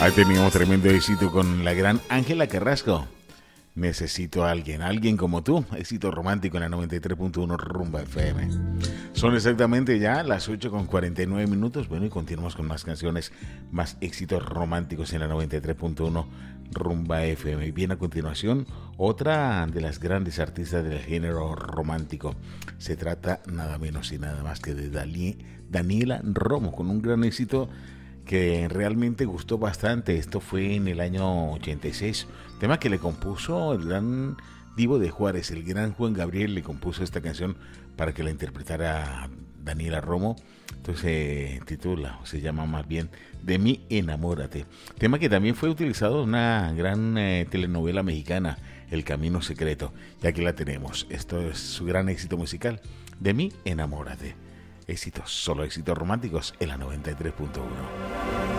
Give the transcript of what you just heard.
Ahí teníamos tremendo éxito con la gran Ángela Carrasco. Necesito a alguien como tú. Éxito romántico en la 93.1 Rumba FM. Son exactamente ya las 8:49. Bueno, y continuamos con más canciones, más éxitos románticos en la 93.1 Rumba FM. Y bien, a continuación, otra de las grandes artistas del género romántico. Se trata nada menos y nada más que de Daniela Romo, con un gran éxito que realmente gustó bastante. Esto fue en el año 86, tema que le compuso el gran Divo de Juárez. El gran Juan Gabriel le compuso esta canción para que la interpretara Daniela Romo. Entonces se titula, o se llama más bien, De mí enamórate, tema que también fue utilizado en una gran telenovela mexicana, El Camino Secreto. Y aquí la tenemos. Esto es su gran éxito musical, De mí enamórate. Éxitos, solo éxitos románticos en la 93.1.